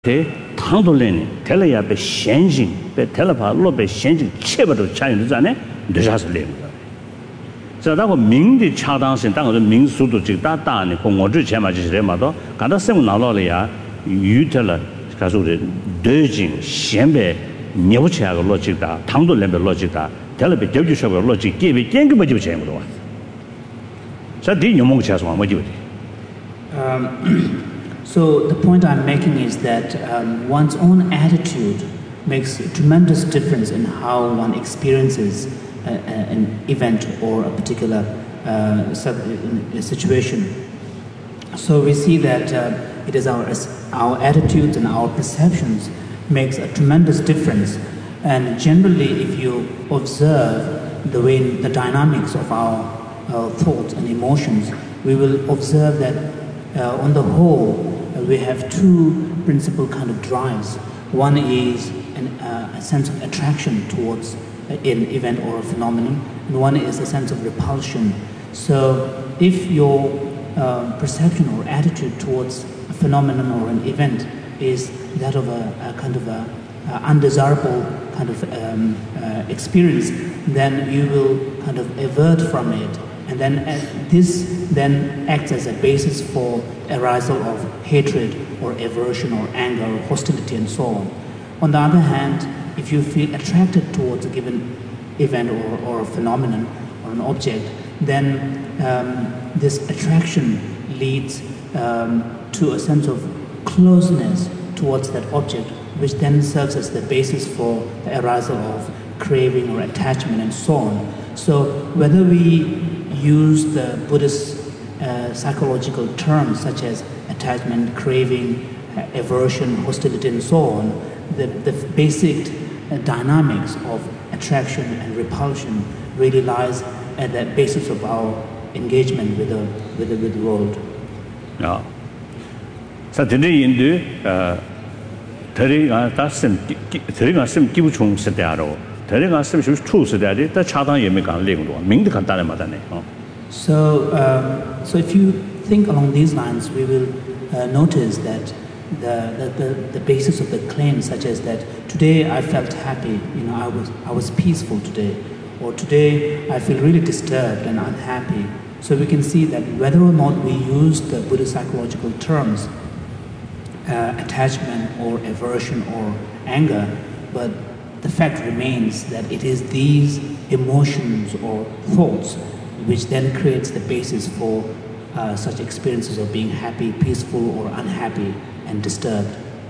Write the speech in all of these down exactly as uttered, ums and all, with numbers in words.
대 당돌래니 텔레야 배 현진 배 텔레파 로배 현진切不도 차이는잖아요. 늦어서 내는 거. 저다고 민의 차당性当个民速度这大大呢，跟我之前嘛就是嘛都，刚到生活拿到了呀，遇到了，他说的德经先别牛起来个逻辑的，唐多人的逻辑的，텔레배丢就说个逻辑，给别见个不就钱不多。这第有梦想什么没就的。 Um. So the point I'm making is that um, one's own attitude makes a tremendous difference in how one experiences a, a, an event or a particular uh, situation. So we see that uh, it is our our attitudes and our perceptions makes a tremendous difference. And generally, if you observe the way the dynamics of our, our thoughts and emotions, we will observe that uh, on the whole, we have two principal kind of drives. One is an, uh, a sense of attraction towards an event or a phenomenon, and one is a sense of repulsion. So if your uh, perception or attitude towards a phenomenon or an event is that of a, a kind of a, a undesirable kind of um, uh, experience, then you will kind of avert from it. And then uh, this then acts as a basis for arousal of hatred or aversion or anger or hostility and so on. On the other hand, if you feel attracted towards a given event or, or a phenomenon or an object, then um, this attraction leads um, to a sense of closeness towards that object, which then serves as the basis for the arousal of craving or attachment and so on. So whether we use the Buddhist uh, psychological terms such as attachment, craving, uh, aversion, hostility, and so on, the, the basic uh, dynamics of attraction and repulsion really lies at the basis of our engagement with the, with the, with the world. Yeah. So today in the uh, today that's some today that's some基础是的喽。 So, um, so if you think along these lines, we will uh, notice that the, the, the, the basis of the claim, such as that today I felt happy, you know, I was, I was peaceful today, or today I feel really disturbed and unhappy. So we can see that whether or not we use the Buddhist psychological terms, uh, attachment or aversion or anger, but the fact remains that it is these emotions or thoughts which then creates the basis for uh, such experiences of being happy, peaceful, or unhappy and disturbed.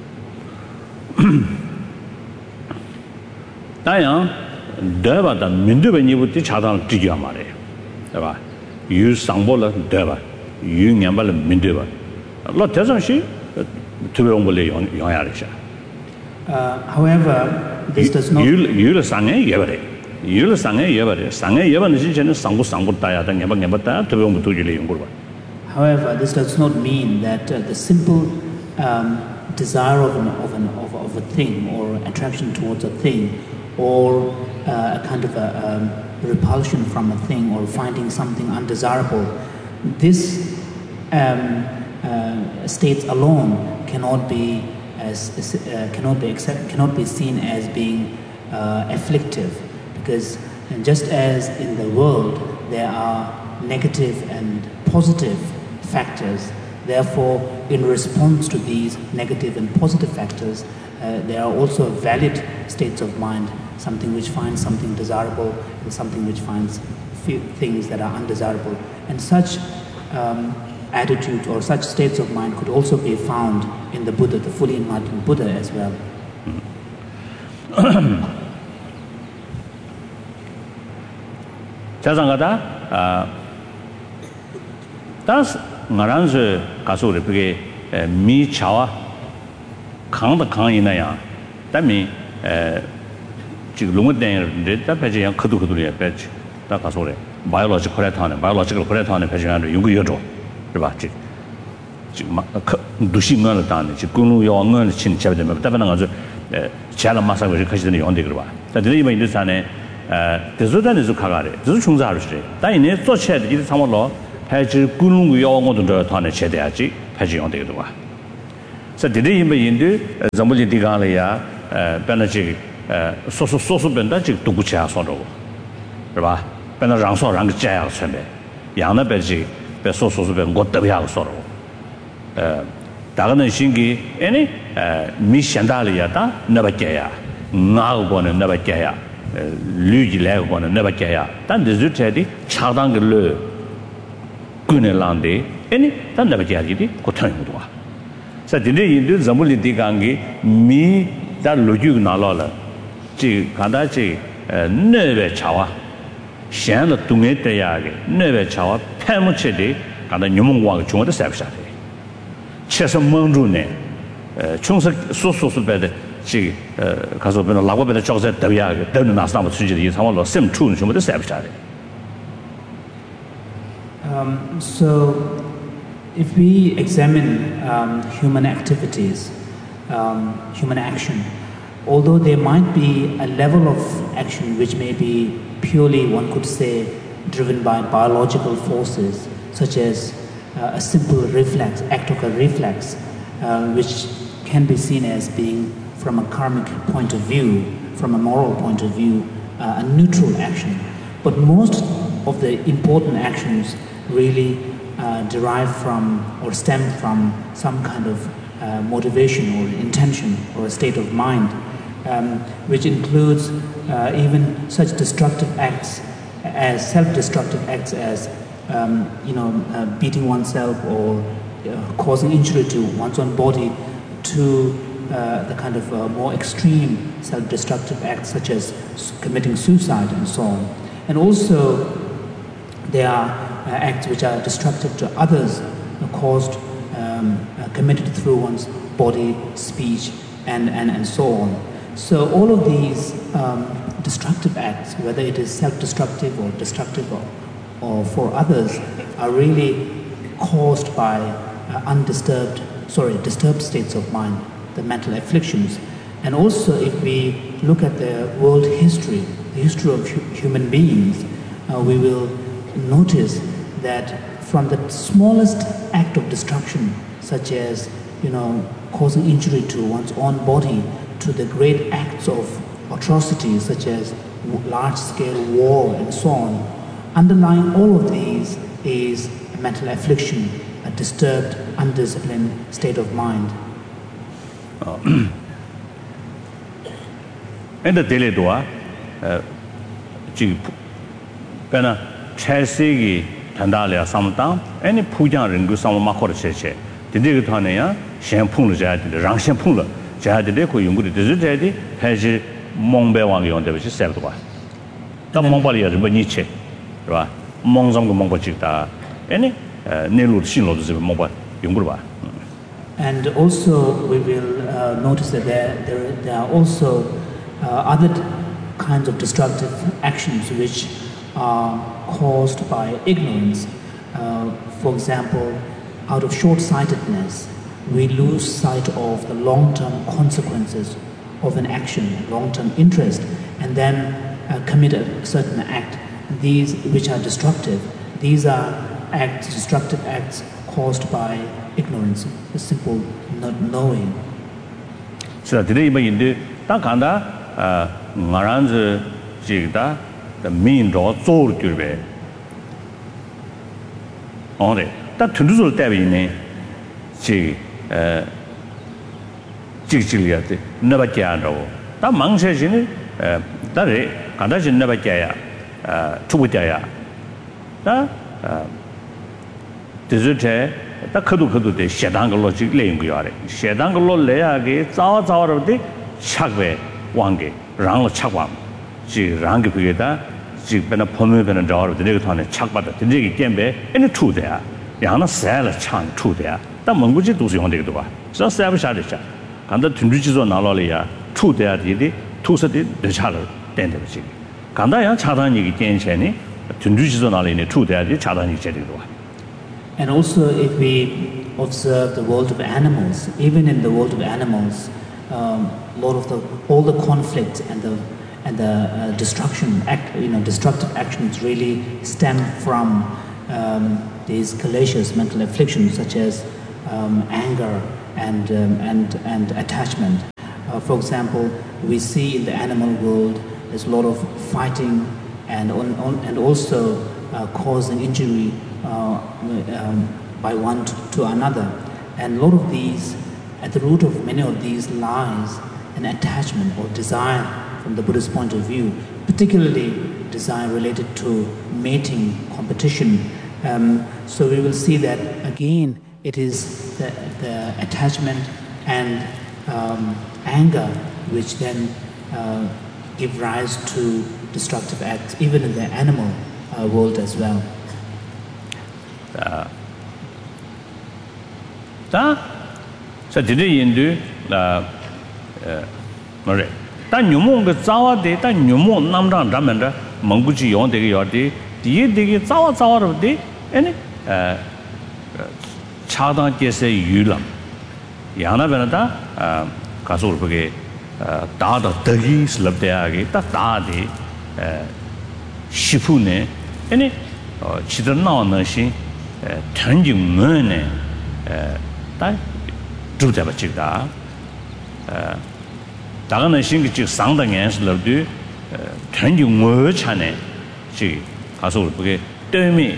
当然，对吧？但面对你不得恰当直接嘛的，对吧？有上报了对吧？有年报了面对吧？那这种事，特别我们来用用下来些。 Uh, however, this does not. However, this does not mean that uh, the simple um, desire of, an, of, an, of, of a thing or attraction towards a thing or uh, a kind of a um, repulsion from a thing or finding something undesirable, this um, uh, states alone cannot be as uh, cannot be accept, cannot be seen as being uh, afflictive, because just as in the world there are negative and positive factors, therefore in response to these negative and positive factors, uh, there are also valid states of mind, something which finds something desirable and something which finds things that are undesirable, and such um, attitudes or such states of mind could also be found in the Buddha, the fully enlightened Buddha as well. 자상하다. 아, 다스 나란스 가수를 그게 미차와 강다 강이나야. 담이 에 지금 롱어den데 답해지야 그도 그도리야 배지. 다 가수래. 바이올로지 코레타네. 바이올로지컬 코레타네 배지한테 연구여줘. 是吧？这这嘛可都是我了当的，这公路要我了请接不得嘛？但凡那个是呃，钱了马上就开始那用的个吧？但这里面就是呢，呃，这是咱的是看看的，这是从啥子的？但人家做起来的，就是差不多，还是公路要我都这他呢切的下去，还是用这个对吧？ So today in India, Zambuli Digalia, Benaji, Soso Soso Bendaji, Tugucha Soto, Raba, Benaranso Rang Jaya Seme, Yana Beji, Beso Soso Ben Gotavia Soro. Dagan Shingi, any Mishandalia, never Jaya, now born never Jaya, Luigi Lagon never Jaya, then the Zutedi, Chardang Le, Gunelandi, any, then never Jayadi, Cotanua. So today in the Zambuli Digangi, me that Luju Nalola, Chi Kandachi, Neve Chawa, Shan the Tungete Yagi, Neve Chawa, Pamuchedi, and the Numwang Chung the Savshati. Chesa Mundune, Chungsa Soso Bed, Chi Casobena Lava Beda Joseph Daviag, then the Nasam Suji, some of the same tune with the Savshati. Um, so, if we examine um, human activities, um, human action, although there might be a level of action which may be purely, one could say, driven by biological forces, such as uh, a simple reflex, act of a reflex, uh, which can be seen as being, from a karmic point of view, from a moral point of view, uh, a neutral action. But most of the important actions really uh, derive from or stem from some kind of uh, motivation or intention or a state of mind, um, which includes uh, even such destructive acts as self-destructive acts as um, you know uh, beating oneself or uh, causing injury to one's own body, to uh, the kind of uh, more extreme self-destructive acts such as committing suicide and so on. And also there are uh, acts which are destructive to others, uh, caused, um, uh, committed through one's body, speech, and, and, and so on. So all of these um, destructive acts, whether it is self-destructive or destructive or, or for others, are really caused by uh, undisturbed, sorry, disturbed states of mind, the mental afflictions. And also if we look at the world history, the history of hu human beings, uh, we will notice that from the smallest act of destruction, such as, you know, causing injury to one's own body, to the great acts of atrocity, such as large-scale war and so on, underlying all of these is a mental affliction, a disturbed, undisciplined state of mind. In the daily doa, Pena Chelsea, Tandalia, Samtam, any Pujan Ringu, some Makor Cheche, the Digatania, Shampoo, the Rang Shampoo, Jahad the Deco, you would desert, has a Mongbe on the which is Selva. The Mongolia, the Beniche, Mongzong Mongochita, any Nelu Shino, the Mobile, Yungruba. And also, we will uh, notice that there, there, there are also uh, other kinds of destructive actions which are caused by ignorance. Uh, for example, out of short-sightedness, we lose sight of the long-term consequences of an action, long-term interest, and then uh, commit a certain act. These which are destructive, these are acts, destructive acts caused by ignorance, a simple not knowing. So today, in the Takanda, Maranz Jigda, the mean draw soul to be on it. That to do that in a Jig Jigiliat, never Jano. That monk says in it, that is, Kandajan never Jaya, Tuwitaya. That desert. The Kudu Kudu, the Shadangalo Language, Shadangalo Leage, Zawa Zawa of the Chagwe, Wange, Rang Chagwam, She Rangi Pigeta, she been a pomade and a door of the Negaton, Chakbata, the Nigi Gembe, and the two there. Yana Sal Chan, two there. The Monguji does on the door. So Savishadisha. And the Tundichis on Alolia, two there, the two city, the Chatter, Dendivici. Kandaya Chatani Gencheni, Tundichis on Alini, two there, the Chatani Chedidua. And also, if we observe the world of animals, even in the world of animals, um, a lot of the all the conflict and the and the uh, destruction, act, you know, destructive actions really stem from um, these calacious mental afflictions, such as um, anger, and, um, and, and attachment. Uh, for example, we see in the animal world there's a lot of fighting and, on, on, and also uh, causing injury uh, um, by one to, to another. And a lot of these, at the root of many of these lies an attachment or desire from the Buddhist point of view, particularly desire related to mating, competition. Um, so we will see that again it is the, the attachment and um, anger which then uh, give rise to destructive acts, even in the animal uh, world as well. Uh, da, so did you do uh, uh, ta nyumo ge zawa de ta nyumo namrang ramanda mangbuji yon de yo de die de zawa zawa ro de ene eh chadang jese yulam yana benada kasul bege da da dagi slab de age ta da de eh shifu ne ene chidar na na shin tanjing mo ne eh ta zhu de ba chi da eh 다가는 신기적 상당연스럽도 전중어 차네 지 가서 그게 때문에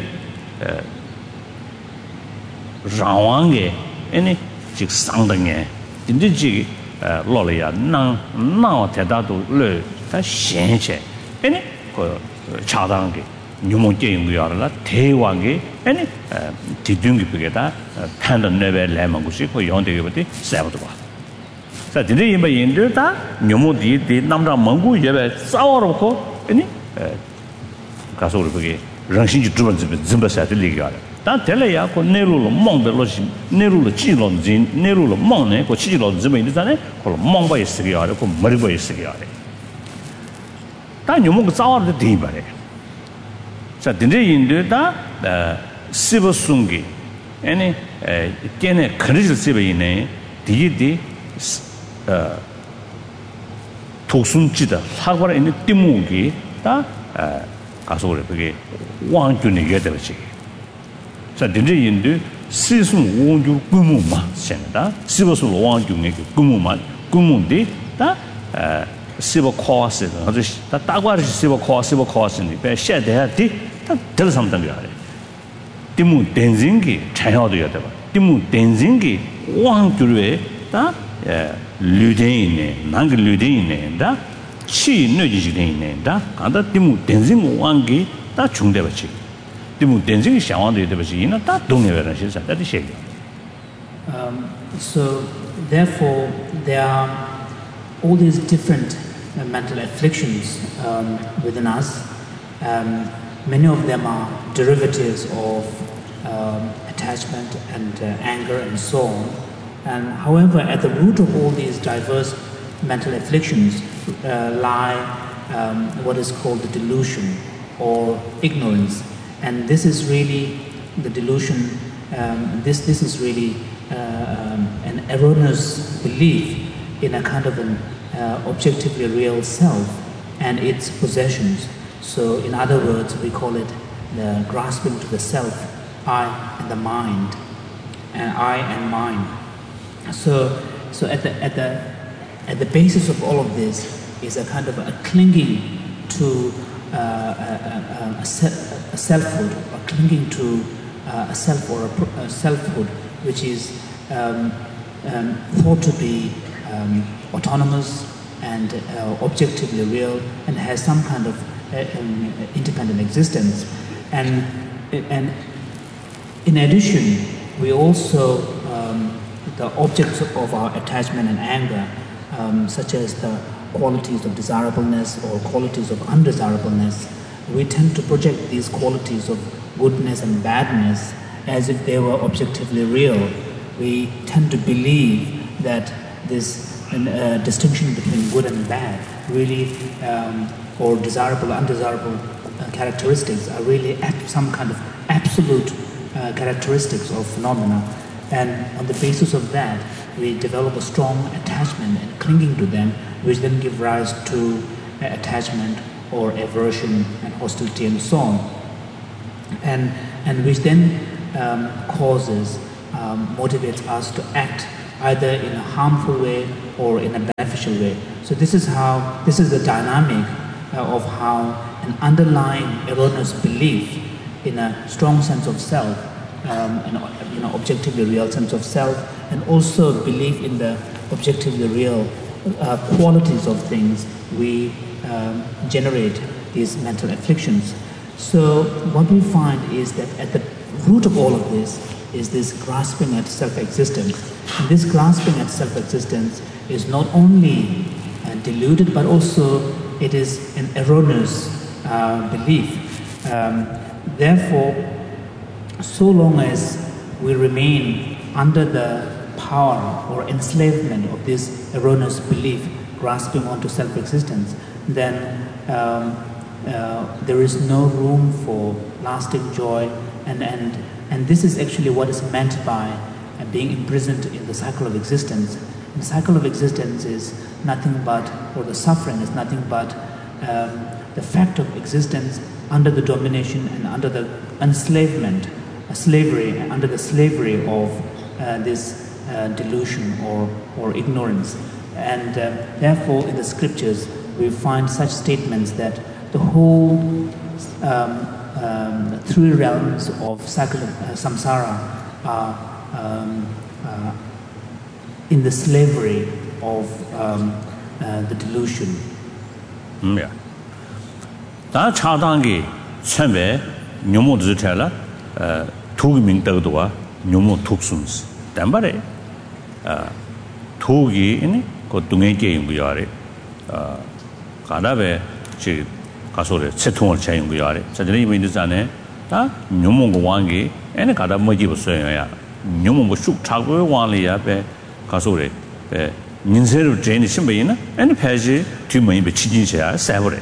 라왕게 아니 즉 상당에 인지지 로려야 나 나와 대다도 르다 현체 아니 그 차당게 뉴모제인거야라 대왕게 아니 뒤둥기 그게다 판단 레벨 레몬 것이 그 연대게부터 세워도 봐 자, 근데 이 인들다 녀모디 디 남자 몽고 예배 싸워놓고 아니 가서 우리 거기 정신지 주변 좀 좀버서들 얘기하라. 단 될래야 그 내로로 몽들로시 내로로 찌론진 내로로 몽네 그 찌로 좀 있잖아요. 그 몽바 있으게 하래. 그 머리바 있으게 하래. 단 녀모가 싸워도 돼 말이야. 자, 근데 인들다 시버숭기 아니 걔네 그릇을 집에 있네. 디디 어 독순지다 사과를 있는 띠무기 다 가서 그래 그게 왕준이 얘기되지 자 근데 인도 시승 원주 꾸무마 생다 시버스 왕준이 꾸무마 꾸무인데 다 시버 코스 아주 다 따과를 시버 코스 시버 코스니 배 셔대야지 다 들삼던 거야 띠무 댄징기 차야도 해야 돼 띠무 댄징기 왕주에 다 류대인네 난그 류대인네 다 치느지지네인네 다 간다 띠무 댄징 왕기 다 중대버지 띠무 댄징 샤왕도 되버지 이나 다 동네베라 실사 다 디셰 um so therefore there are all these different uh, mental afflictions um, within us um, many of them are derivatives of um, attachment and uh, anger and so on. And however, at the root of all these diverse mental afflictions uh, lie um, what is called the delusion or ignorance. And this is really the delusion, um, this, this is really uh, um, an erroneous belief in a kind of an uh, objectively real self and its possessions. So in other words, we call it the grasping to the self, I and the mind, and I and mind. So, so at the at the at the basis of all of this is a kind of a clinging to uh, a, a, a, a selfhood, or clinging to uh, a self or a, a selfhood, which is um, um, thought to be um, autonomous and uh, objectively real, and has some kind of uh, um, independent existence, and and in addition, we also um, the objects of our attachment and anger, um, such as the qualities of desirableness or qualities of undesirableness, we tend to project these qualities of goodness and badness as if they were objectively real. We tend to believe that this uh, distinction between good and bad really, um, or desirable, undesirable uh, characteristics are really at some kind of absolute uh, characteristics of phenomena. And on the basis of that, we develop a strong attachment and clinging to them, which then give rise to uh, attachment or aversion and hostility and so on. And, and which then um, causes, um, motivates us to act either in a harmful way or in a beneficial way. So this is how, this is the dynamic uh, of how an underlying erroneous belief in a strong sense of self, um, an you know, objectively real sense of self, and also belief in the objectively real uh, qualities of things, we um, generate these mental afflictions. So what we find is that at the root of all of this is this grasping at self-existence. And this grasping at self-existence is not only uh, deluded, but also it is an erroneous uh, belief. Um, therefore, so long as we remain under the power or enslavement of this erroneous belief, grasping onto self-existence, then um, uh, there is no room for lasting joy, and, and, and this is actually what is meant by uh, being imprisoned in the cycle of existence. And the cycle of existence is nothing but, or the suffering is nothing but um, the fact of existence under the domination and under the enslavement, uh, slavery, under the slavery of uh, this uh, delusion or, or ignorance. And uh, therefore in the scriptures we find such statements that the whole um, um, three realms of cycle of uh, samsara are um, uh, in the slavery of um, uh, the delusion. Mm, yeah. 다 차단기 선배 묘모들 tel라 어 투기민 더도와 묘모 툭순스 담바래 어 투기 이니 그 동에 게임이야래 어 가다베 지 가서래 채통을 채용이야래 저들이 이민들잖아요 다 묘모고 왕기 애네 가다 뭐지 없어요야 묘모 뭐쑥 차고 왕리야베 가서래 에 민세로 제니 신배이나 애네 패지 뒤면이 비치진셔야 세버래.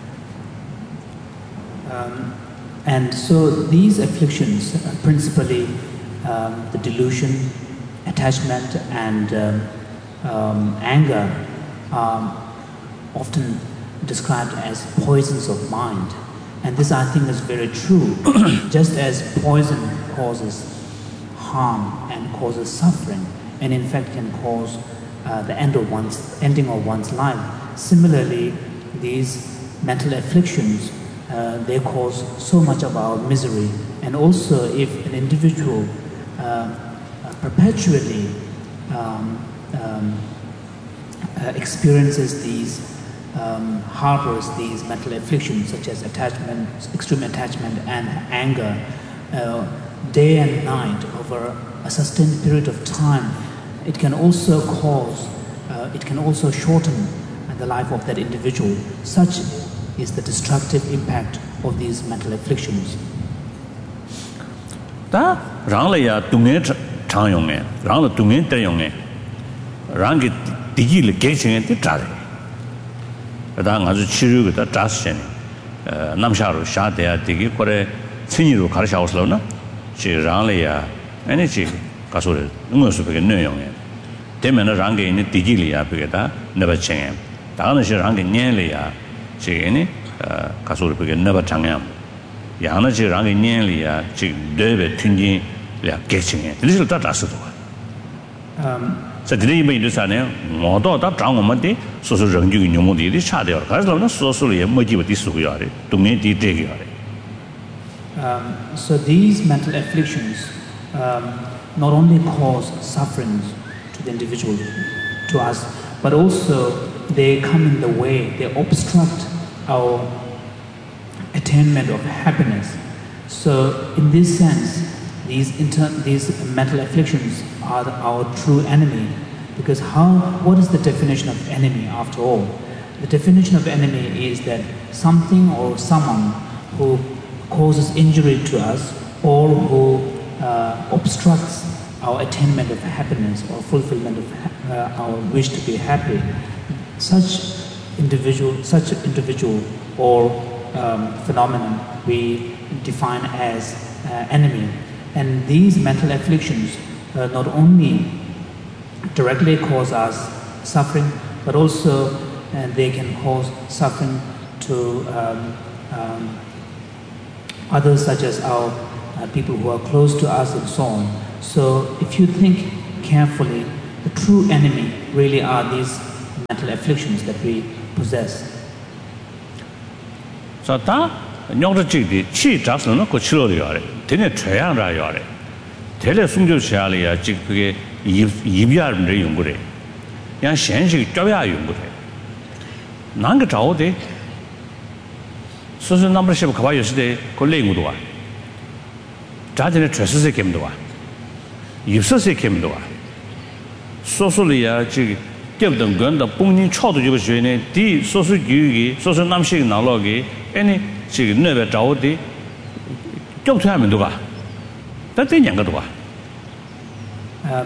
And so these afflictions, uh, principally um, the delusion, attachment, and um, um, anger, are often described as poisons of mind. And this, I think, is very true. Just as poison causes harm and causes suffering, and in fact can cause uh, the end of one's, ending of one's life, similarly, these mental afflictions Uh, they cause so much of our misery. And also if an individual uh, uh, perpetually um, um, uh, experiences these, um, harbors these mental afflictions such as attachment, extreme attachment and anger, uh, day and night over a sustained period of time, it can also cause, uh, it can also shorten the life of that individual. Such is the destructive impact of these mental afflictions. 다 랑래야 동네 장용에 랑의 동네 대용에 랑게 디기를 개칭에 뜻자래. 다 아주 치료가 다 자스네. 어 남샤로 샤대야 되게 거래 친이로 가르쳐서나 지 랑래야 에너지 가서를 능어서 그게 내용에 되면은 랑게 있는 디기리야 그게다 내버칭에 다는 시 랑게 년래야 지게니 어 가서를 그게 내버 장양 양은 지 랑게 년래야 지 내베 튕긴 야 개칭에 이리를 다 다스도 음 저들이 이면도사네 모두 다 장원만데 소소 정규 녀모들이 차대요. 그래서 소소를 뭐지부터 쓰고요. 동네 뒤대기요. Um so these mental afflictions um not only cause sufferings to the individual, to us, but also they come in the way, they obstruct our attainment of happiness. So in this sense, these inter these mental afflictions are the, our true enemy, because how what is the definition of enemy after all? The definition of enemy is that something or someone who causes injury to us or who uh, obstructs our attainment of happiness or fulfillment of uh, our wish to be happy. Such individual, such individual or um, phenomenon we define as uh, enemy. And these mental afflictions uh, not only directly cause us suffering, but also uh, they can cause suffering to um, um, others, such as our uh, people who are close to us and so on. So if you think carefully, the true enemy really are these mental afflictions that we possess. So that nyongda chigdi chi jasno no ko chilo yore. Tene chayang ra yore. Tele sungjo chali ya chig pge yibya re yungure. Yang shen shi chawya yungure. Nang chao de so so number ship kaba yoside ko lengu wa. Ja tene chese se kem do wa. Yibse se kem do wa. So so li ya chig gemdong gun da bongning chao de jibo shue ne di so so yu gi so so nam shi na lo gi any 这个那边找的，交出来没多吧？但这两个多吧。 Um,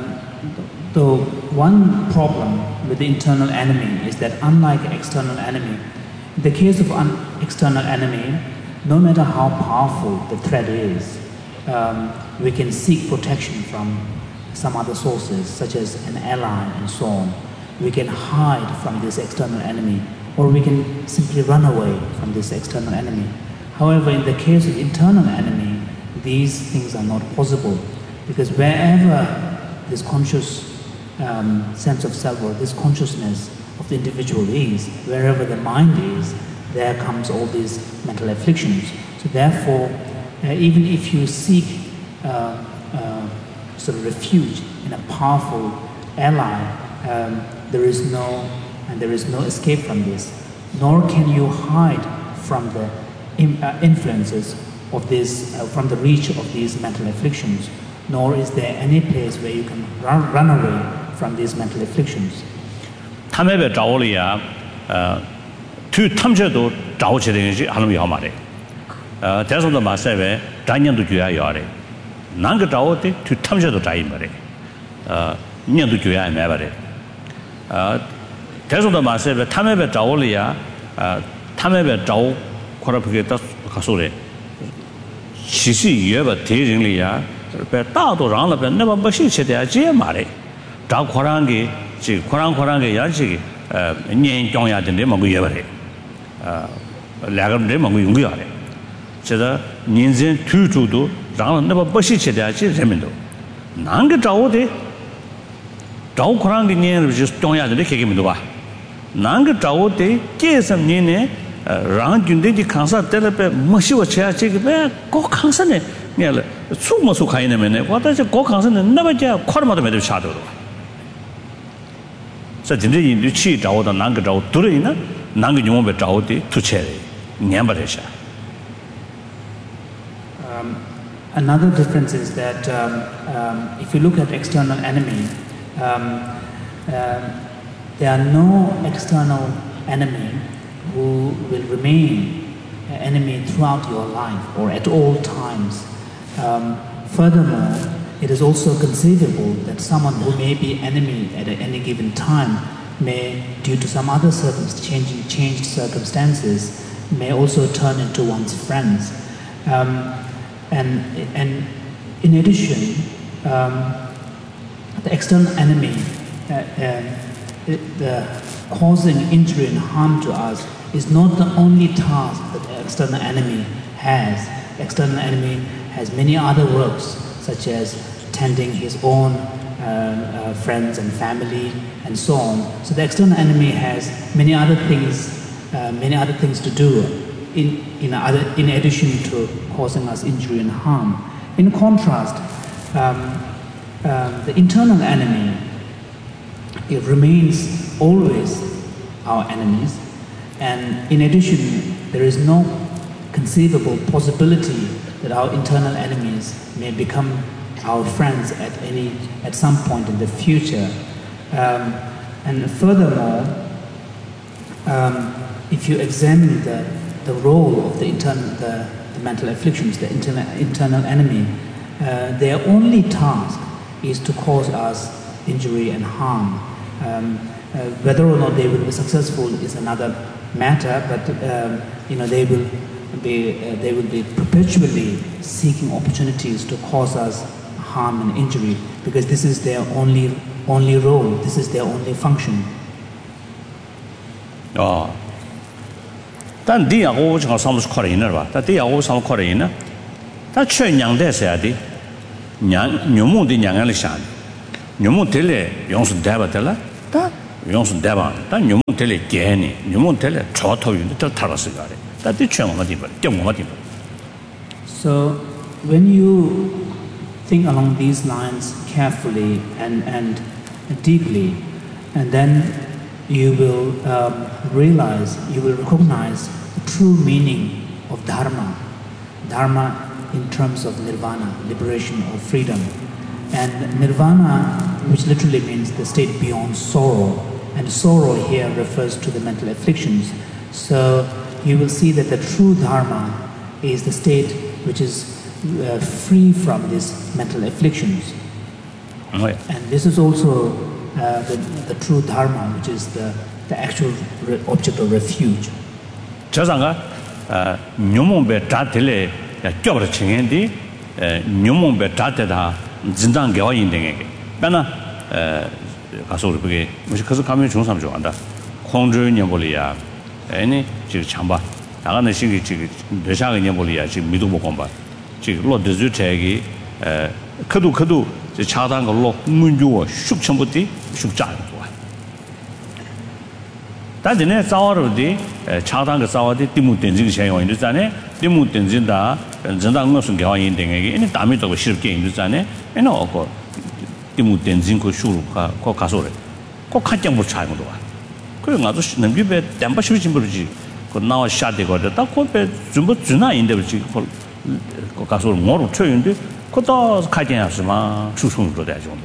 the one problem with the internal enemy is that unlike external enemy, in the case of an external enemy, no matter how powerful the threat is, um, we can seek protection from some other sources, such as an ally and so on. We can hide from this external enemy, or we can simply run away from this external enemy. However, in the case of internal enemy, these things are not possible, because wherever this conscious um, sense of self or this consciousness of the individual is, wherever the mind is, there comes all these mental afflictions. So therefore, uh, even if you seek uh, uh, sort of refuge in a powerful ally, um, there is no and there is no escape from this, nor can you hide from the in, uh, influences of this, uh, from the reach of these mental afflictions, nor is there any place where you can run, run away from these mental afflictions. 他们被找了呀，呃，去他们这都找起来是还能要嘛的，呃，但是呢嘛，现在咱年都就要要的，哪个找的去他们这都找一没的，呃，年都就要买吧的，呃。 但是呢嘛，是不？他们被找了呀，呃，他们被找，可能不给他他说的，其实也不提人了呀，被大多让了被那么不兴趣的这嘛的，找可能给这可能可能给也这个呃年长呀的那么个也不的，呃，两个人那么个用不了的，这个年轻推出都让了那么不兴趣的这人们都，哪个找的？找可能给年就是长呀的那些个么多吧？ 哪个找的？这some年呢？呃，让军队的抗杀得了呗，没许我吃这个呗，搞抗杀呢，你了，出没出看那边呢？我但是搞抗杀呢，那么叫快了嘛都没得下头了。所以真正印度去找的哪个找对了呢？哪个用我们找的出钱的，年不得下。 Um, another difference is that um, um, if you look at external enemy. Um, um, There are no external enemy who will remain an enemy throughout your life or at all times. Um, furthermore, it is also conceivable that someone who may be enemy at any given time may, due to some other circumstances, changing, changed circumstances, may also turn into one's friends. Um, and, and in addition, um, the external enemy uh, uh, The, the causing injury and harm to us is not the only task that the external enemy has. The external enemy has many other works, such as tending his own uh, uh, friends and family, and so on. So the external enemy has many other things, uh, many other things to do, in in, other, in addition to causing us injury and harm. In contrast, um, um, the internal enemy, it remains always our enemies, and in addition, there is no conceivable possibility that our internal enemies may become our friends at any at some point in the future. Um, and furthermore, um, if you examine the, the role of the internal the, the mental afflictions, the internal internal enemy, uh, their only task is to cause us injury and harm. Um, uh, whether or not they will be successful is another matter, but um, you know they will be uh, they will be perpetually seeking opportunities to cause us harm and injury, because this is their only only role. This is their only function. Oh. 但第二个我讲上面是靠人了吧？但第二个上面靠人呢，他缺娘的啥的，娘牛母的娘样的想， nyumun tele yonsu deba tela ta yonsu deba ta nyumun tele geni nyumun tele choto yun ta tarasigare ta ti chemo ma diba temo ma diba. So when you think along these lines carefully and and deeply, and then you will um, realize, you will recognize the true meaning of dharma. Dharma in terms of nirvana, liberation or freedom. And nirvana, which literally means the state beyond sorrow, and sorrow here refers to the mental afflictions. So you will see that the true dharma is the state which is uh, free from these mental afflictions. Oh, yeah. And this is also uh, the, the true dharma, which is the, the actual re object of refuge. 저상가 nyumumbe tatele 껴버려 칭엔디 nyumumbe tat에다 진단 개와 인등에게 그러나 가서 우리 그게 무슨 그래서 가면 중삼 좋아한다 공주 년볼이야 아니 지금 참봐 나가는 시기 지금 대상의 년볼이야 지금 미도 못 건봐 지금 로드즈 책이 에 크도 크도 저 차단 걸로 문주어 숙천부터 숙장 좋아 다들 싸워로디 차단 그 싸워디 디무 된지 현용 있잖아요 디무 된진다 전당 무슨 개와 인등에게 이 담이 또 쉽게 있잖아요 에너 거 디무 된진 그 수가 거 가서래 꼭 한장 못 차는 거 봐. 그래 가서 넘기배 담바 쉬진 버지 그 나와 샤데 거다 딱 코페 좀 주나 인데 버지 그 가서 뭐로 쳐인데 그다 가진하지마 수송도 돼 정도.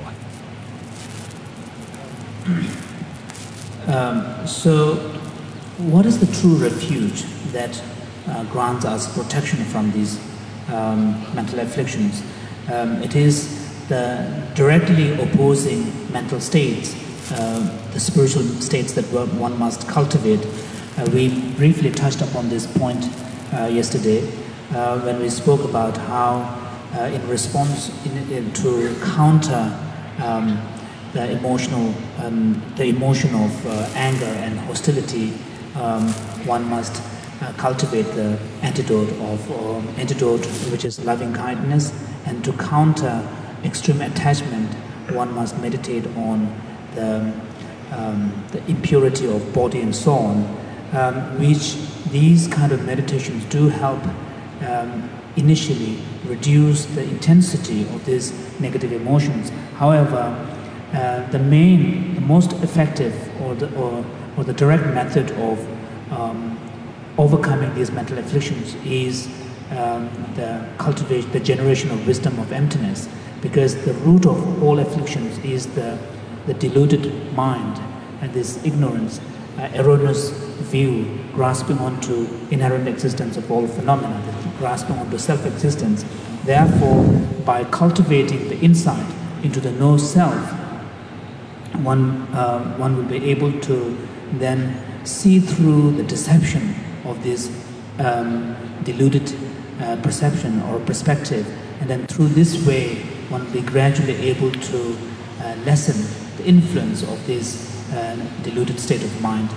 Um, so, what is the true refuge that uh, grants us protection from these um, mental afflictions? Um, it is the directly opposing mental states, uh, the spiritual states that one must cultivate. Uh, we briefly touched upon this point uh, yesterday uh, when we spoke about how, uh, in response in, in, to counter um, the emotional, um, the emotion of uh, anger and hostility, um, one must uh, cultivate the antidote of uh, antidote, which is loving kindness, and to counter extreme attachment, one must meditate on the, um, the impurity of body and so on, um, which these kind of meditations do help um, initially reduce the intensity of these negative emotions. However, Uh, the main, the most effective or the, or, or the direct method of um, overcoming these mental afflictions is um, the cultivation, the generation of wisdom of emptiness, because the root of all afflictions is the, the deluded mind and this ignorance, uh, erroneous view, grasping onto inherent existence of all phenomena, grasping onto self-existence. Therefore, by cultivating the insight into the no-self, one uh, one will be able to then see through the deception of this um, deluded uh, perception or perspective, and then through this way one will be gradually able to uh, lessen the influence of this uh, deluded state of mind.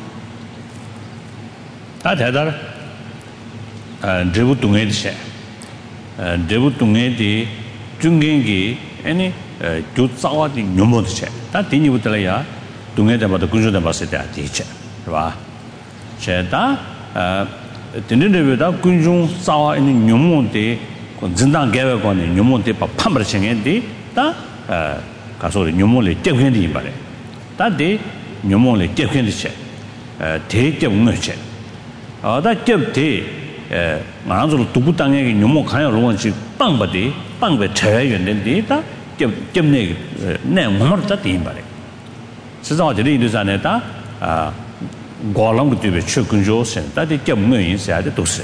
다 대달 대부 동해지 대부 동해디 중경기 아니 교자와디 녀모드체 다 디니부터야 동해대마다 군주대 봤을 때 디체 봐 제다 어 드는데보다 군중 싸워 있는 녀모데 진단 개발관의 녀모데 판벌 챙인데 다 가서 녀모를 떼견이 말해 다데 녀모를 떼견이 체 대대 운어체 어다 떼대 에 만으로 두부 땅에 녀모 가야 로원지 빵바디 빵베 제연된데 다 gemne ne ngomar ta tin bare siza de li za ne ta a golang de be chu kun jo sen ta de gem yin sa de do se.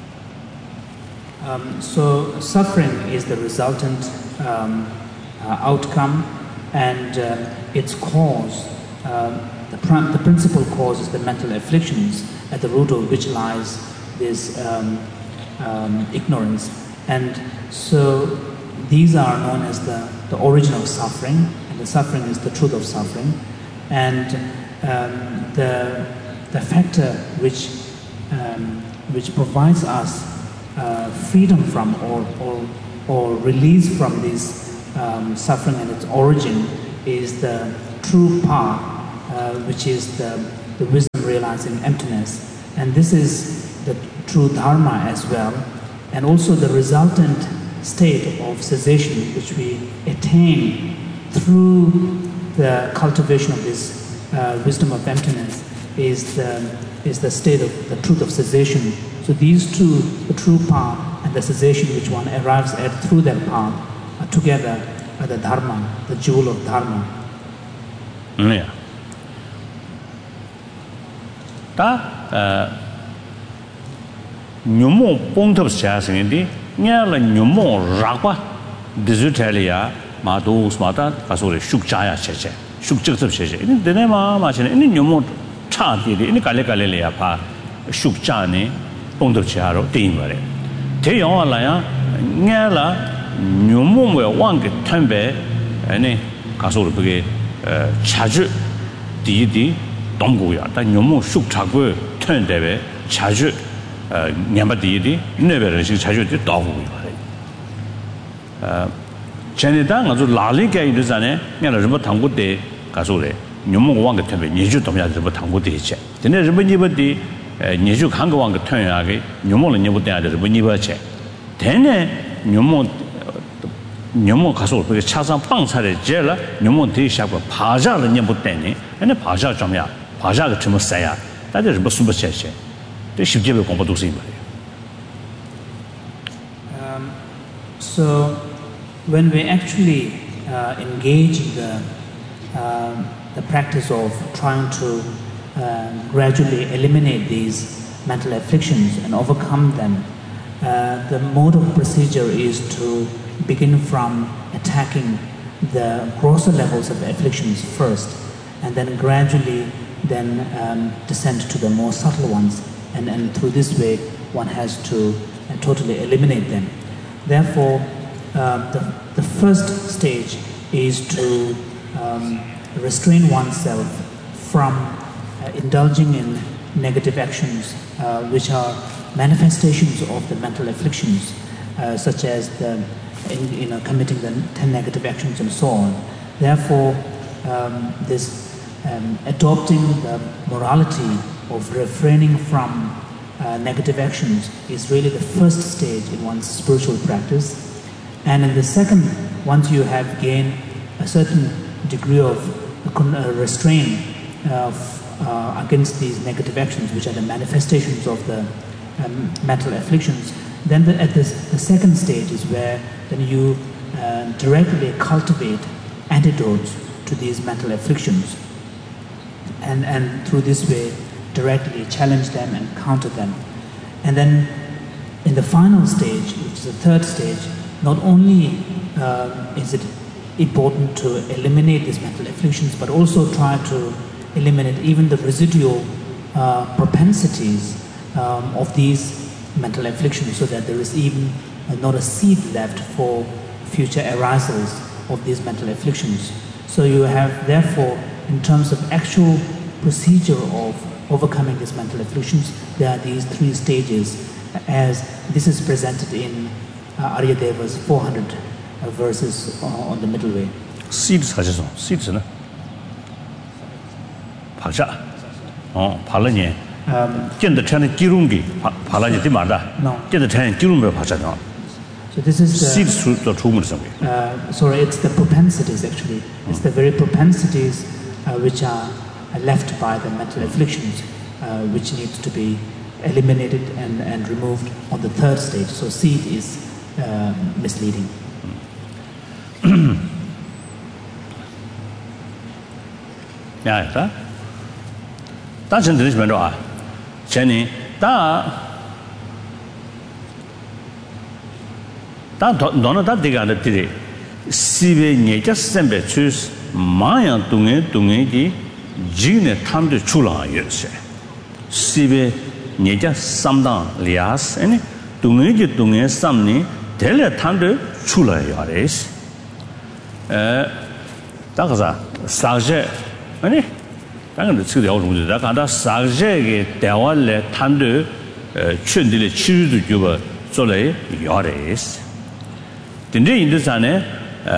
Um so suffering is the resultant um, uh, outcome, and uh, its cause, uh, the pr the principal cause is the mental afflictions, at the root of which lies this um, um, ignorance, and so these are known as the, the origin of suffering, and the suffering is the truth of suffering, and um, the, the factor which, um, which provides us uh, freedom from or, or, or release from this um, suffering and its origin is the true path, uh, which is the, the wisdom realizing emptiness. And this is the true Dharma as well. And also the resultant state of cessation, which we attain through the cultivation of this uh, wisdom of emptiness, is the, is the state of the truth of cessation. So these two, the true path and the cessation which one arrives at through that path, are together are the Dharma, the jewel of Dharma. Yeah. Ta nyumo pongtop sia singdi nya la nyumo rakpa dizutalia ma do smata kasore shukchaya cheche shukchuk cheche ini dene ma ma chene ini nyumo cha di ini kale kale le ya pha shukcha ne pongtop sia ro tin bare te yaw la ya nya la nyumo we wang ge tanbe ani kasore bege chaju di di donggu ya ta nyumo shukcha go ten debe chaju 냠바디디 네베르시 자주디 다고 이거래 어 전에다 아주 라리게 이르잖아요 내가 좀 당고대 가서래 녀모 왕게特别 니주 도미야 좀 당고대 있지 근데 좀 니버디 니주 한거 왕게 통하게 녀모는 녀모대 좀 니버체 되네 녀모 녀모 가서 그게 차상 빵차를 제라 녀모 대샤고 바자를 녀모대니 근데 바자 좀야 바자가 좀 써야 다들 뭐 수버체체 Um, so when we actually uh, engage in the, uh, the practice of trying to uh, gradually eliminate these mental afflictions and overcome them, uh, the mode of procedure is to begin from attacking the grosser levels of afflictions first, and then gradually then um, descend to the more subtle ones. And, and through this way, one has to uh, totally eliminate them. Therefore, uh, the, the first stage is to um, restrain oneself from uh, indulging in negative actions, uh, which are manifestations of the mental afflictions, uh, such as the, in, you know, committing the ten negative actions and so on. Therefore, um, this um, adopting the morality of refraining from uh, negative actions is really the first stage in one's spiritual practice. And in the second, once you have gained a certain degree of uh, restraint uh, uh, against these negative actions, which are the manifestations of the um, mental afflictions, then the, at this, the second stage is where then you uh, directly cultivate antidotes to these mental afflictions. And, and through this way, directly challenge them and counter them. And then in the final stage, which is the third stage, not only uh, is it important to eliminate these mental afflictions, but also try to eliminate even the residual uh, propensities um, of these mental afflictions, so that there is even uh, not a seed left for future arisals of these mental afflictions. So you have, therefore, in terms of actual procedure of overcoming these mental afflictions, there are these three stages, as this is presented in uh, Aryadeva's four hundred uh, verses uh, on the middle way. Seeds, seeds, no? Pacha. Oh, Palanya. Get the China Kirungi, Palanya Dimada. No. Get the China Kirumba Pacha. So this is the, seeds to the true uh, sorry, it's the propensities actually. It's the very propensities uh, which are left by the mental afflictions, uh, which needs to be eliminated and, and removed on the third stage. So seed is uh, misleading. Yeah, that. That's in this matter. Jenny, that. That don't know that they got it. Sive Nature Sembe choose Maya Dunge Dunge. Jine tam de chula yese sibe nyeja samdang lias ene dunge ji dunge samni dele tam de chula yares eh dagaza saje ene 당은 그 되어 오는 거다. 간다 사제게 대화를 탄도 춘들의 치유도 주고做了 야레스. 근데 인도산에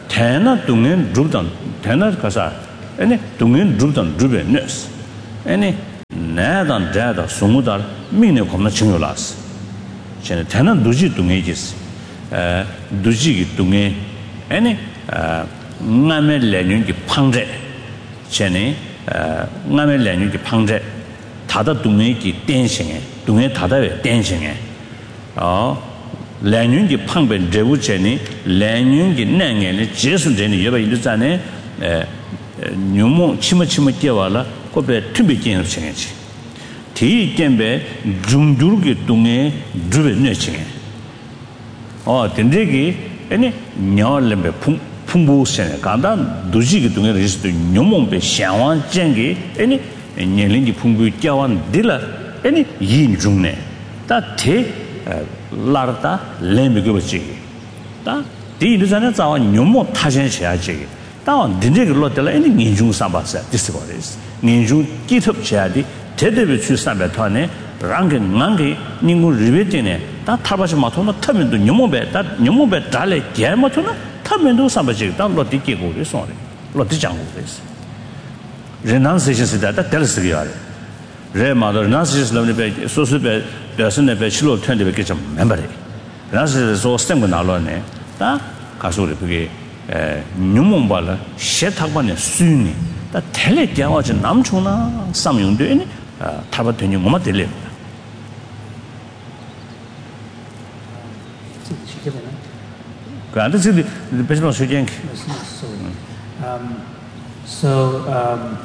tena dungen drupdan tena kasa ene dungen drupdan drube nurse ene nadan dada sumudar mine komna chingyolas chene tena duji dungejis 에 duji dunge ene ngame lenyun ki phangre chene ngame lenyun ki phangre tada dunge ki tenshenge dunge tada we tenshenge 어 lenyun ki phangbe rebu chene lenyun ki nenge le jesu jene yeba iluzane 에 nyumo chima chima kyawala kobe tumbe kyen chenge ti kembe jungdur ki dunge drube ne chenge 어 된대기 아니 녀lembe 풍부세네 간다 두지기 동에 리스트 녀몽베 샹완 쟁기 아니 녀린기 풍부 껴완 딜라 아니 인중네 다테 라르다 렘베고 버지 다 디르자네 자와 녀몽 타전셔야지 다원 된대기 로텔 아니 인중 삼바사 디스거리스 인중 기톱 쳐야지 제대로 주 삼바 토네 랑게 랑게 닝고 리베티네 다 타바시 마토나 타면도 녀모베 다 녀모베 달레 게마토나 타면도 삼바지 다 로디 깨고 그래서 로디 장고 그래서 레난세시스다 다 텔스기야 레마도 레난세시스 넘네 소스베 베스네베 실로 텐데베 게좀 멤버리 레난세시스 소 스템고 나로네 다 가소리 그게 에 녀몽발라 셰탁반에 수니 다 텔레 게와지 남초나 삼용되니 타바 되니 뭐마 될래 Um, so, um,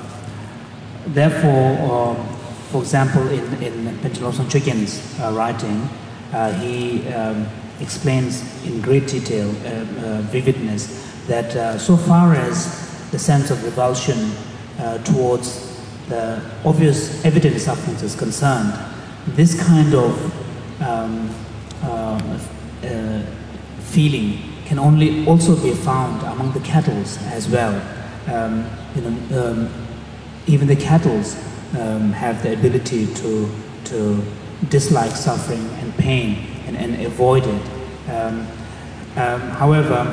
therefore, um, for example, in, in Pentelosan Chögyal's uh, writing, uh, he um, explains in great detail, uh, uh, vividness, that uh, so far as the sense of revulsion uh, towards the obvious evident sufferings is concerned, this kind of um, uh, uh, feeling can only also be found among the cattle as well. Um, you know, um, even the cattle um, have the ability to to dislike suffering and pain and, and avoid it. Um, um, however,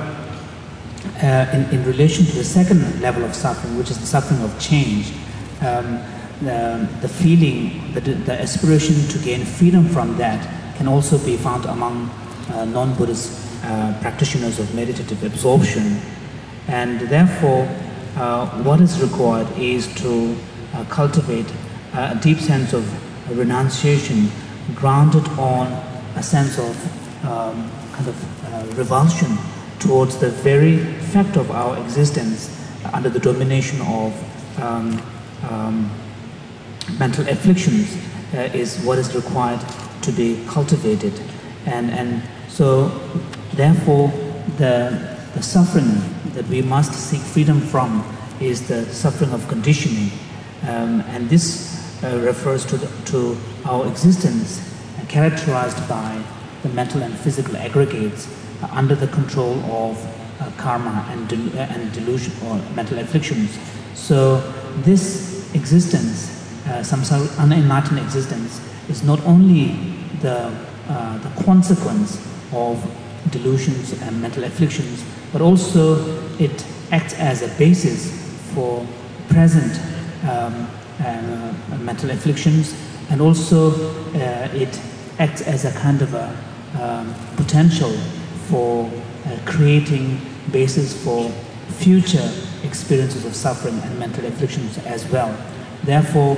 uh, in, in relation to the second level of suffering, which is the suffering of change, um, the, the feeling, the, the aspiration to gain freedom from that can also be found among uh, non-Buddhist Uh, practitioners of meditative absorption, and therefore uh, what is required is to uh, cultivate a deep sense of renunciation grounded on a sense of um, kind of uh, revulsion towards the very fact of our existence under the domination of um, um, mental afflictions uh, is what is required to be cultivated, and and so therefore, the, the suffering that we must seek freedom from is the suffering of conditioning. Um, and this uh, refers to, the, to our existence uh, characterized by the mental and physical aggregates uh, under the control of uh, karma and, del and delusion or mental afflictions. So this existence, uh, samsara, unenlightened existence, is not only the, uh, the consequence of delusions and mental afflictions, but also it acts as a basis for present um, uh, mental afflictions, and also uh, it acts as a kind of a um, potential for uh, creating basis for future experiences of suffering and mental afflictions as well. Therefore,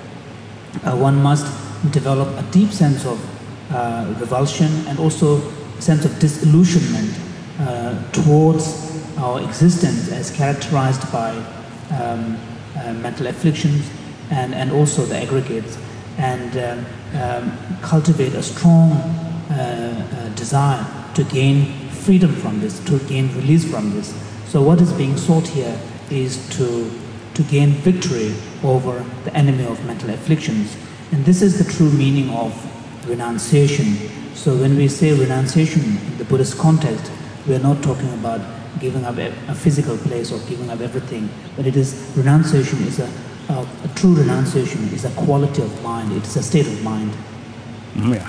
uh, one must develop a deep sense of uh, revulsion and also sense of disillusionment uh, towards our existence as characterized by um, uh, mental afflictions and, and also the aggregates, and um, um, cultivate a strong uh, uh, desire to gain freedom from this, to gain release from this. So what is being sought here is to, to gain victory over the enemy of mental afflictions. And this is the true meaning of renunciation. So when we say renunciation in the Buddhist context, we are not talking about giving up a, a physical place or giving up everything, but it is, renunciation is a, a, a true renunciation is a quality of mind, it is a state of mind. Yeah.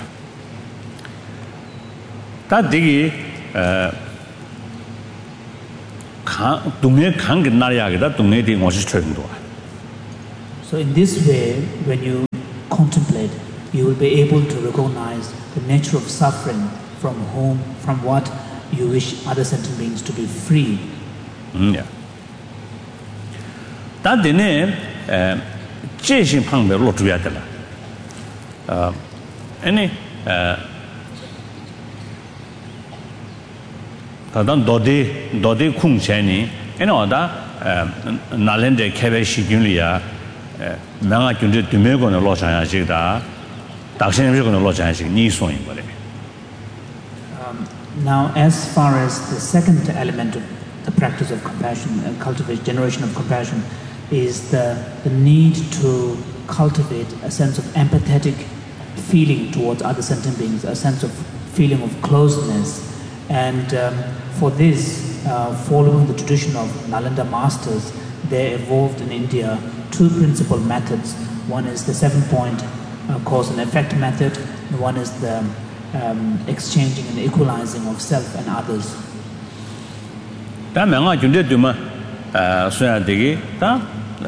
That digi 강 동네 강게 나야게다 동네 대 것이 처음도. So in this way, when you contemplate, you will be able to recognize the nature of suffering from whom, from what you wish other sentient beings to be free. 음, 야. 다데네 에 제신 방법으로 줘야 되라. 어, 아니 에 다단 도디 도디 쿵체니 에노다 에 나렌데 케베시균리야 에 명아 균제 드메고는 로상야지다. 당신님들은 로상야지 니소인 거래. Now, as far as the second element of the practice of compassion, uh, cultivate generation of compassion, is the, the need to cultivate a sense of empathetic feeling towards other sentient beings, a sense of feeling of closeness. And um, for this, uh, following the tradition of Nalanda masters, they evolved in India two principal methods. One is the seven-point uh, cause and effect method, and one is the um, exchanging and equalizing of self and others. 다 명아 준대 되면 아 소야 되게 다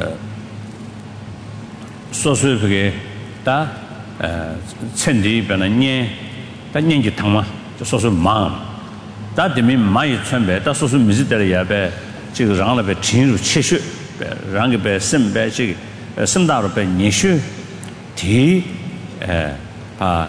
소소하게 다 천디 변한 다 년기 탕마 소소 마음 다 되면 많이 천배 다 소소 미지들 야배 지금让了被进入气血让个被生被这个生大了被年血提呃把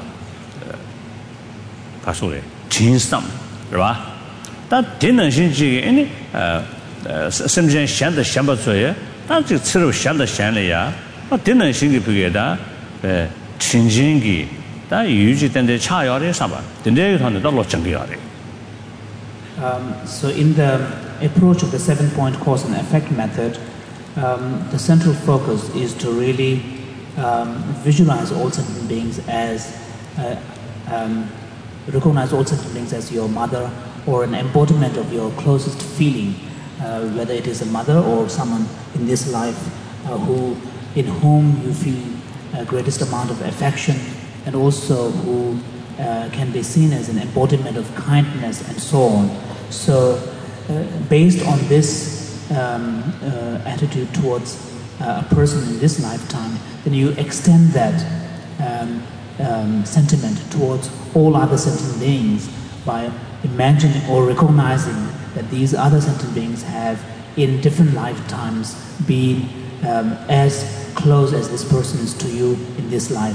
他说的情商是吧？但电能性这个，哎，呃呃，甚至想都想不出来，但这吃了想都想了呀，那电能性的不给他，呃，亲近的，但有些等的差要的啥吧，等这个他们到了整个要的。 Um, so in the approach of the seven-point cause and effect method, um, the central focus is to really um, visualize all sentient beings as uh, um, recognize all sentient beings as your mother or an embodiment of your closest feeling, uh, whether it is a mother or someone in this life uh, who, in whom you feel uh, greatest amount of affection, and also who uh, can be seen as an embodiment of kindness and so on. So, uh, based on this um, uh, attitude towards uh, a person in this lifetime, then you extend that um, Um, sentiment towards all other sentient beings by imagining or recognizing that these other sentient beings have in different lifetimes been um, as close as this person is to you in this life.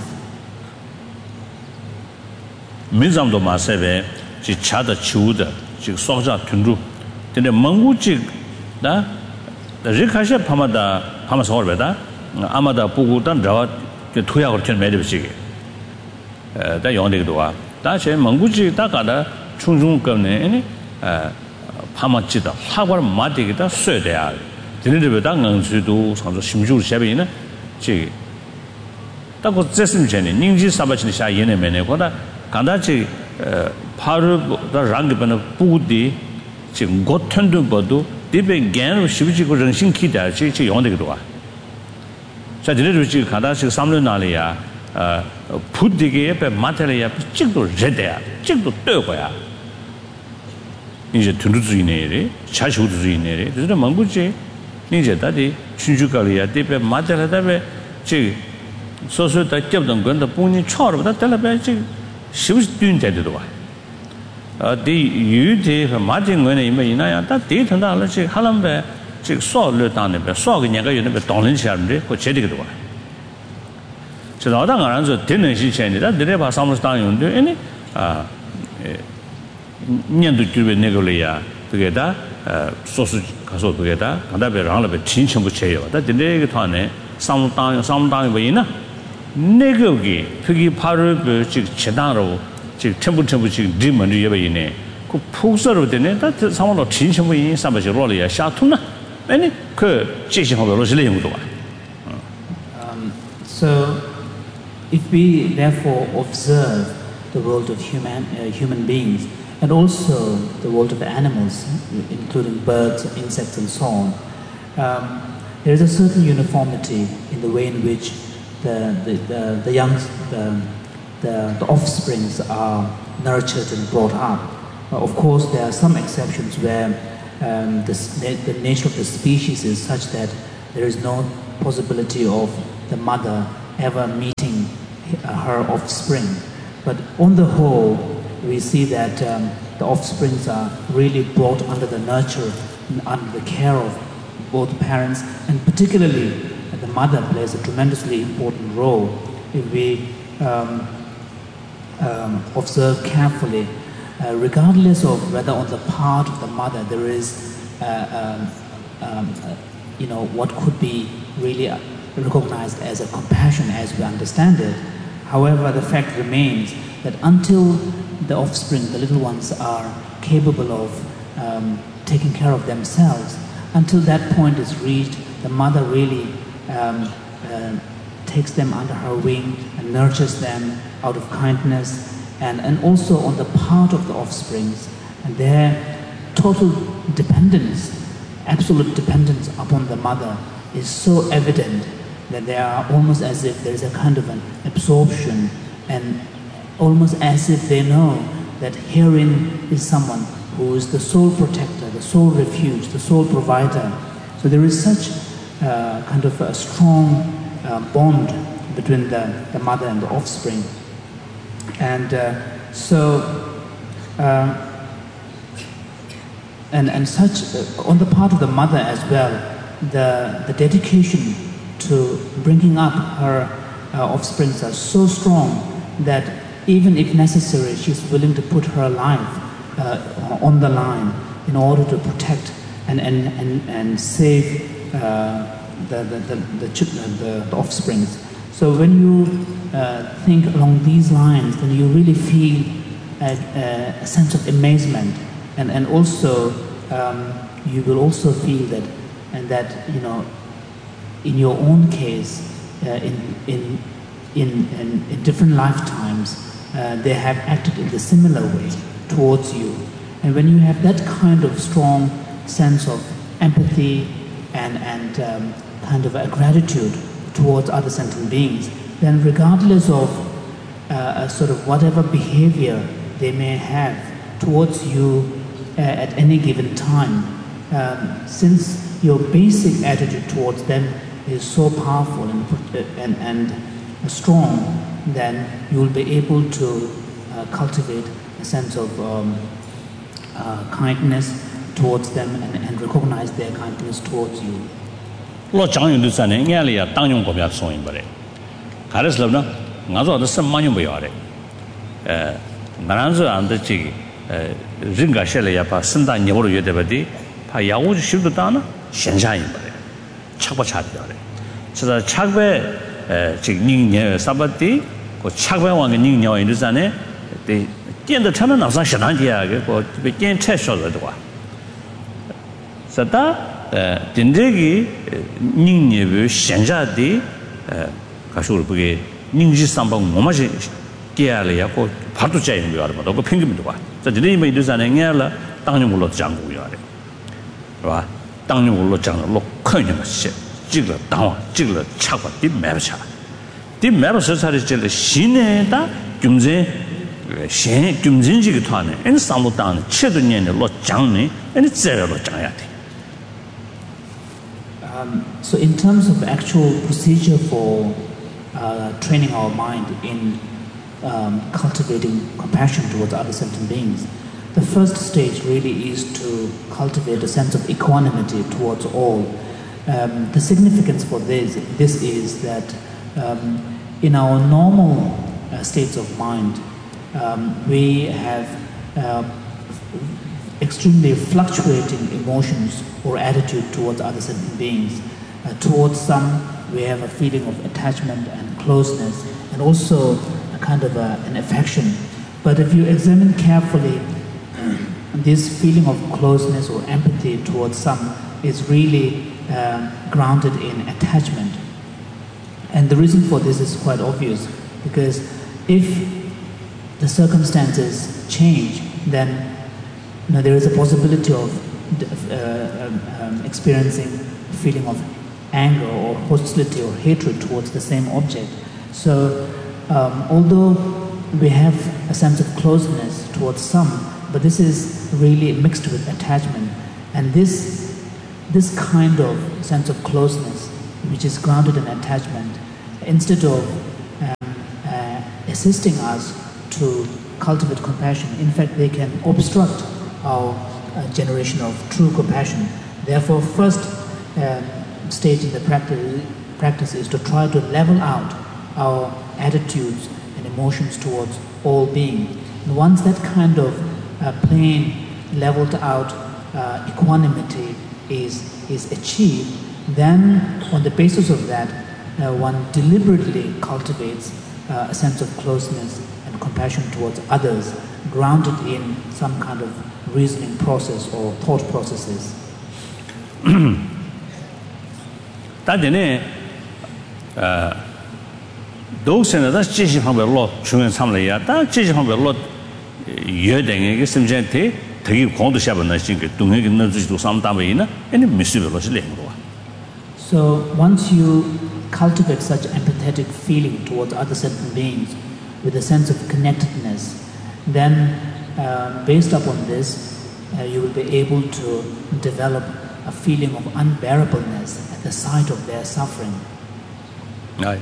민zam도 마세베 지 차다 치우다 지 소자 튼루 근데 멍구지 나 리카샤 파마다 파마서 얼베다 아마다 보고단 자와 토야고 전 매듭지게 에, 다 용되기도 와. 다시 몽구지 다가다 충충 거네. 에, 파마지다. 사과를 맞대기다 써야 돼야. 드는데 당응수도 상조 심주를 샤베이나. 지. 딱고 제스미 전에 닝지 사바치니 샤 예네메네 거다. 간다지 에, 파르 다 랑게번의 부디 지금 고튼도 봐도 디베 겐로 시비지고 정신 기다. 지 지 용되기도 와. 자, 드는데 지 간다지 삼년 날이야. 어 부디게 옆에 마텔이야 찍도 제대야 찍도 떠고야 이제 둔두주의네래 자주주의네래 그래서 망구지 이제 다들 춘주가리야 대배 마텔하다베 지 소소다 접던 건데 본인 처음부터 달라베 지 시부시 뛴데도 와 어디 유대 마진 거네 이면 이나야 다 대통다를 지 하람베 지 소를 당네베 소가 내가 요네 동는 사람들 그 제대로 와 저 나당 안에서 되는 시체니다 내가 사무소 당연데 아니 아 년도 주변 내걸이야 그게다 소수 가서 그게다 간다베 랑라베 진천부 쳐요 다 근데 그 안에 사무소 당 사무소 당이 뭐이나 내거기 그게 바로 그 지금 제단으로 지금 첨부 첨부 지금 리먼이 예배이네 그 폭설로 되네 다 사무소 진천부 인 삼바지 로리야 샤투나 아니 그 제시하고 로실의 용도 와 so if we therefore observe the world of human, uh, human beings and also the world of animals, including birds, insects and so on, um, there is a certain uniformity in the way in which the, the, the, the young, the, the, the offsprings are nurtured and brought up. Uh, of course, there are some exceptions where um, this, the, the nature of the species is such that there is no possibility of the mother ever meeting her offspring. But on the whole, we see that um, the offsprings are really brought under the nurture, under the care of both parents, and particularly the mother plays a tremendously important role. If we um, um, observe carefully, uh, regardless of whether on the part of the mother there is, uh, um, um, uh, you know, what could be really recognized as a compassion as we understand it. However, the fact remains that until the offspring, the little ones, are capable of um, taking care of themselves, until that point is reached, the mother really um, uh, takes them under her wing and nurtures them out of kindness, and, and also on the part of the offsprings, and their total dependence, absolute dependence upon the mother is so evident that they are almost as if there is a kind of an absorption, and almost as if they know that herein is someone who is the sole protector, the sole refuge, the sole provider. So there is such uh, kind of a strong uh, bond between the, the mother and the offspring. And uh, so, uh, and, and such, uh, on the part of the mother as well, the, the dedication to bringing up her uh, offsprings are so strong that even if necessary, she's willing to put her life uh, on the line in order to protect and, and, and, and save uh, the, the, the, the, the, the offsprings. So when you uh, think along these lines, then you really feel a, a sense of amazement, and, and also um, you will also feel that, and that, you know, in your own case, uh, in, in, in, in, in different lifetimes, uh, they have acted in the similar way towards you. And when you have that kind of strong sense of empathy and, and um, kind of a gratitude towards other sentient beings, then regardless of uh, sort of whatever behavior they may have towards you uh, at any given time, um, since your basic attitude towards them is so powerful and, and, and strong, then you will be able to uh, cultivate a sense of um, uh, kindness towards them and, and recognize their kindness towards you. Lo chang yu du san ne nya le ya tang yong ko bya so yin ba de ga de slo na nga zo de sem ma yong ba ya de eh nga zo an de chi eh rin ga she le ya pa sin da nye bo yue de ba de pa ya wu shi du da na xian sha yin ba de chak ba cha de ya de so da chak be eh chi ning nye sa ba de ko chak be wang ge ning nya yin du san ne de dian de cha na na sa sha dan de ya ge ko be dian che sho de wa sa da 딘데기 닝예베 현자디 가쇼르부게 닝지 삼방 뭐마지 깨야래야고 바도 짜이는 거 알아봐. 그 핑계면 봐. 자, 딘데이 이도산에 냐라 당뇨물로 장고요. 봐. 당뇨물로 장로 큰년 씨. 찍了 당와 찍了 차고 뒷 매버차. 뒷 매버서 살이질 신에다 금제 신 금진지기 토하네. 엔 삼로 당 쳇도년에 로 장네. 엔 제로 장야 돼. Um, so in terms of actual procedure for uh, training our mind in um, cultivating compassion towards other sentient beings, the first stage really is to cultivate a sense of equanimity towards all. Um, the significance for this, this is that um, in our normal uh, states of mind, um, we have uh, extremely fluctuating emotions or attitude towards other sentient beings. Uh, towards some, we have a feeling of attachment and closeness, and also a kind of a, an affection. But if you examine carefully, this feeling of closeness or empathy towards some is really uh, grounded in attachment. And the reason for this is quite obvious, because if the circumstances change, then you know, there is a possibility of uh, um, um, experiencing a feeling of anger or hostility or hatred towards the same object. So um, although we have a sense of closeness towards some, but this is really mixed with attachment. And this, this kind of sense of closeness, which is grounded in attachment, instead of um, uh, assisting us to cultivate compassion, in fact, they can obstruct our uh, generation of true compassion. Therefore, first uh, stage in the practice, practice is to try to level out our attitudes and emotions towards all beings. And once that kind of uh, plane leveled out uh, equanimity is, is achieved, then on the basis of that, uh, one deliberately cultivates uh, a sense of closeness and compassion towards others, grounded in some kind of reasoning process or thought processes. those in the Jishi Humber law, Chun Samlaya, that Jishi Humber law, Yerding, Simjente, Tagi Kondo Shabana, Dung to some Tamina, and a miserable lingua. So once you cultivate such empathetic feeling towards other sentient beings with a sense of connectedness, then uh, based upon this, uh, you will be able to develop a feeling of unbearableness at the sight of their suffering. Right.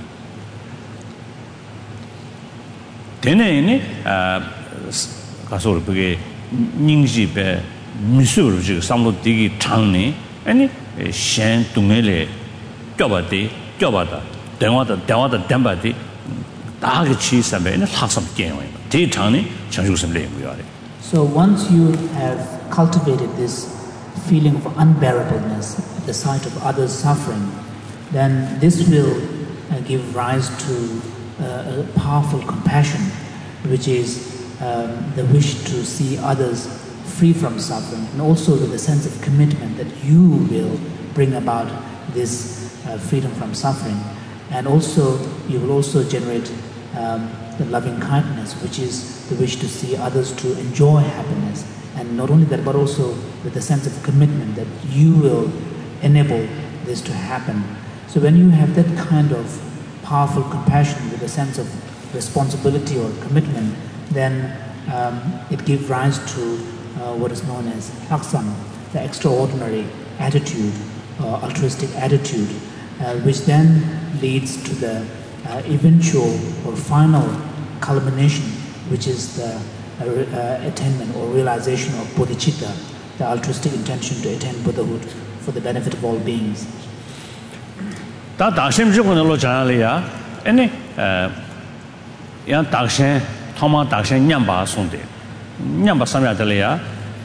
Then, Kasur Pugay, Ningji Be, Missouri, some of the Tangni, and Shan Tungele, Jobati, Jobata, Dewata, Dewata, Dembati, Dark cheese and lots of game. Tea Tangni, Chanjusam Lame. So once you have cultivated this feeling of unbearableness at the sight of others' suffering, then this will uh, give rise to uh, a powerful compassion, which is um, the wish to see others free from suffering, and also with a sense of commitment that you will bring about this uh, freedom from suffering. And also, you will also generate um, the loving kindness, which is the wish to see others to enjoy happiness. And not only that, but also with a sense of commitment that you will enable this to happen. So when you have that kind of powerful compassion with a sense of responsibility or commitment, then um, it gives rise to uh, what is known as Aksam, the extraordinary attitude, uh, altruistic attitude, uh, which then leads to the uh, eventual or final culmination, which is the uh, uh, attainment or realization of bodhicitta, the altruistic intention to attain Buddhahood for the benefit of all beings. Da Dakshin Jukun Lo Janalia, any Yan Dakshin, Toma Dakshin Nyamba Sunde, Nyamba Samyatalia,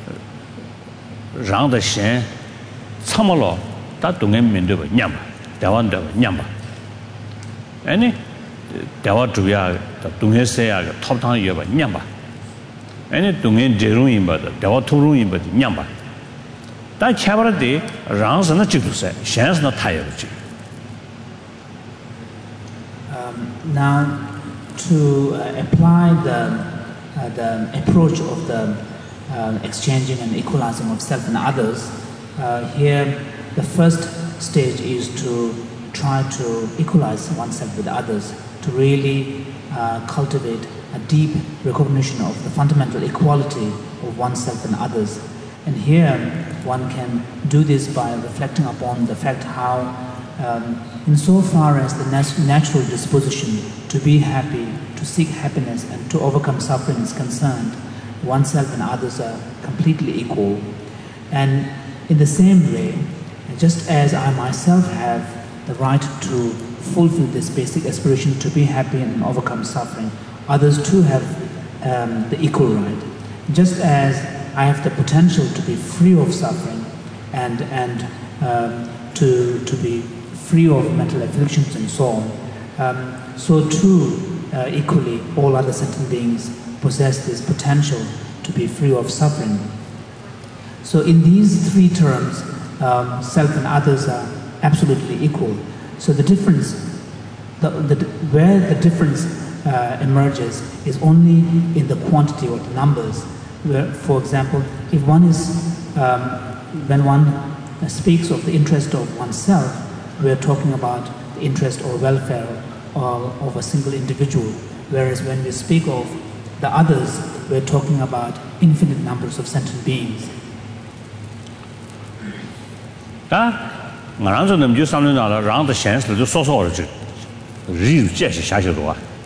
Rang the Shen, Samalo, that Dungen Mindu, Nyamba, Dawanda, Nyamba. Any Dawa Juya, the Dungesea, Top Town Yuba, Nyamba. Any Dungen Jeruin, but Dawa Turuin, but Nyamba. That Cabaret rounds and a chick to say, Shen's not tired of you. Now, to uh, apply the, uh, the approach of the uh, exchanging and equalizing of self and others, uh, here the first stage is to try to equalize oneself with others, to really uh, cultivate a deep recognition of the fundamental equality of oneself and others. And here one can do this by reflecting upon the fact how Um, insofar as the nat- natural disposition to be happy, to seek happiness and to overcome suffering is concerned, oneself and others are completely equal. And in the same way, just as I myself have the right to fulfill this basic aspiration to be happy and overcome suffering, others too have um, the equal right. Just as I have the potential to be free of suffering and, and um, to, to be free of mental afflictions and so on, um, so too, uh, equally, all other sentient beings possess this potential to be free of suffering. So in these three terms, um, self and others are absolutely equal. So the difference, the, the, where the difference uh, emerges is only in the quantity or the numbers. Where, for example, if one is, um, when one speaks of the interest of oneself, we are talking about the interest or welfare of, of a single individual, whereas when we speak of the others, we are talking about infinite numbers of sentient beings. 다我让这那么就上轮到了，让的现实就少少了这，人有这些下去多啊。